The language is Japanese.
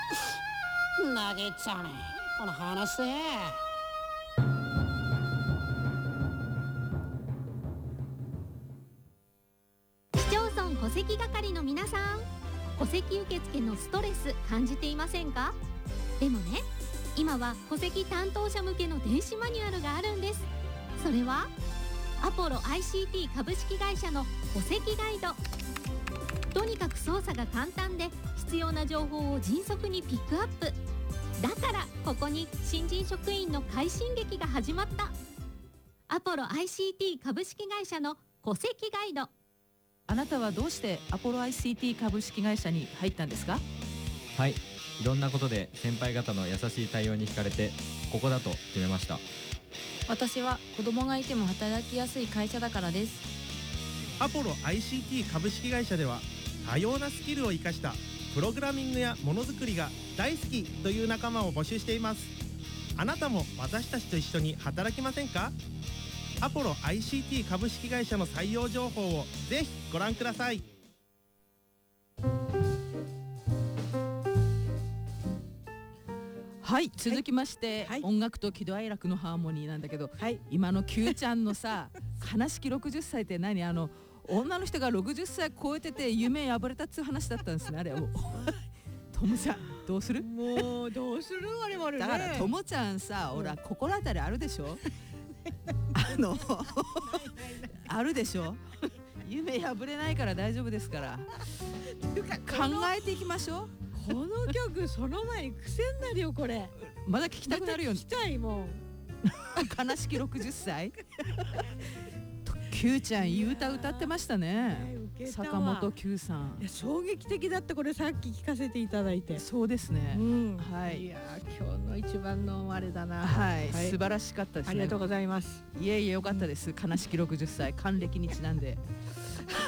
投げちゃねこの話せ。 市町村戸籍係の皆さん、戸籍受付のストレス感じていませんか？でもね、今は戸籍担当者向けの電子マニュアルがあるんです。それはアポロ ICT 株式会社の戸籍ガイド。とにかく操作が簡単で必要な情報を迅速にピックアップ。だからここに新人職員の快進撃が始まった。アポロ ICT 株式会社の戸籍ガイド。 あなたはどうしてアポロ ICT 株式会社に入ったんですか？ はい、いろんなことで先輩方の優しい対応に惹かれてここだと決めました。 私は子供がいても働きやすい会社だからです。 アポロ ICT 株式会社では多様なスキルを生かしたプログラミングやものづくりが大好きという仲間を募集しています。あなたも私たちと一緒に働きませんか？アポロ ICT 株式会社の採用情報をぜひご覧ください。 はい、続きまして、 はい、 音楽と喜怒哀楽のハーモニーなんだけど、 はい、 今の Q ちゃんのさ悲しき60歳って何？女の人が60歳超えてて夢破れたっつう話だったんですね、あれは。トムちゃんどうする？ もうどうする我々ね。 だからトムちゃんさ、ほら心当たりあるでしょ？あるでしょ？夢破れないから大丈夫ですから。考えていきましょう。 この曲その前に癖になるよこれ。 まだ聞きたくなるよ。 聞きたいもん。 悲しき60歳。Q ちゃんいい歌歌ってましたね。坂本九さん。 いや衝撃的だったこれ、さっき聞かせていただいて。 そうですね。 はい。いや今日の一番のあれだな。 はい。素晴らしかったですね。 ありがとうございます。 いえいえよかったです。悲しき60歳還暦にちなんで。